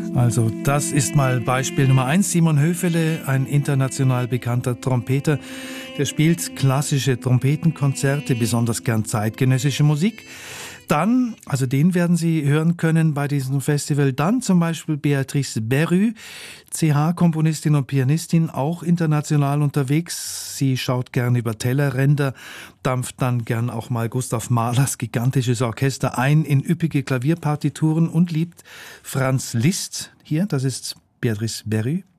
Also das ist mal Beispiel Nummer 1. Simon Höfele, ein international bekannter Trompeter, der spielt klassische Trompetenkonzerte, besonders gern zeitgenössische Musik. Dann, also den werden Sie hören können bei diesem Festival. Dann zum Beispiel Béatrice Berru, CH-Komponistin und Pianistin, auch international unterwegs. Sie schaut gern über Tellerränder, dampft dann gern auch mal Gustav Mahlers gigantisches Orchester ein in üppige Klavierpartituren und liebt Franz Liszt. Hier, das ist Béatrice Berru.